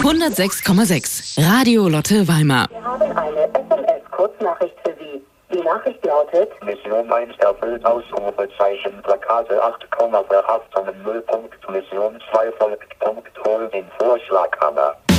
106,6 Radio Lotte Weimar. Wir haben eine SMS-Kurznachricht für Sie. Die Nachricht lautet: Mission 1 erfüllt, Ausrufezeichen, Plakate 8, Verhaftungen 0. Mission 2 folgt, hol den Vorschlaghammer.